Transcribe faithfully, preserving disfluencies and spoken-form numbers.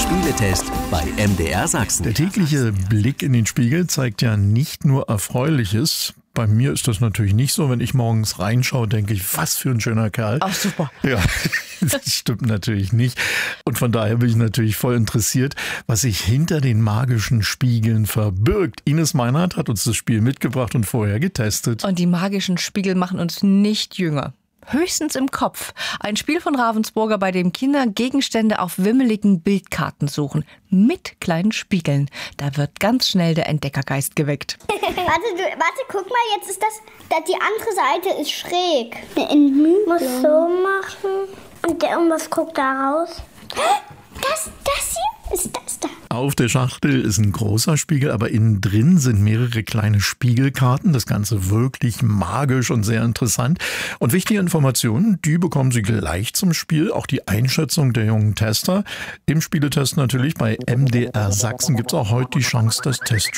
Spieletest bei M D R Sachsen. Der tägliche Blick in den Spiegel zeigt ja nicht nur Erfreuliches. Bei mir ist das natürlich nicht so. Wenn ich morgens reinschaue, denke ich, was für ein schöner Kerl. Ach, super. Ja, das stimmt natürlich nicht. Und von daher bin ich natürlich voll interessiert, was sich hinter den magischen Spiegeln verbirgt. Ines Meinhardt hat uns das Spiel mitgebracht und vorher getestet. Und die magischen Spiegel machen uns nicht jünger. Höchstens im Kopf. Ein Spiel von Ravensburger, bei dem Kinder Gegenstände auf wimmeligen Bildkarten suchen. Mit kleinen Spiegeln. Da wird ganz schnell der Entdeckergeist geweckt. warte, du, warte, guck mal, jetzt ist das, das die andere Seite ist schräg. In muss so machen. Und der irgendwas guckt da raus. Das, das hier ist das da. Auf der Schachtel ist ein großer Spiegel, aber innen drin sind mehrere kleine Spiegelkarten. Das Ganze wirklich magisch und sehr interessant. Und wichtige Informationen, die bekommen Sie gleich zum Spiel. Auch die Einschätzung der jungen Tester. Im Spieletest natürlich bei M D R Sachsen gibt es auch heute die Chance, das Testspiel